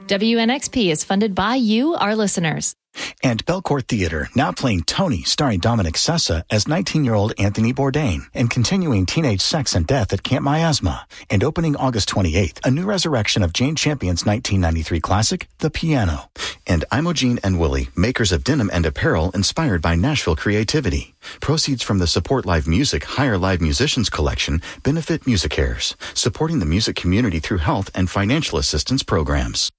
WNXP is funded by you, our listeners. And Belcourt Theater, now playing Tony, starring Dominic Sessa as 19-year-old Anthony Bourdain, and continuing teenage sex and death at Camp Miasma. And opening August 28th, a new resurrection of Jane Champion's 1993 classic, The Piano. And Imogene and Willie, makers of denim and apparel inspired by Nashville creativity. Proceeds from the Support Live Music Hire Live Musicians collection benefit MusiCares, supporting the music community through health and financial assistance programs.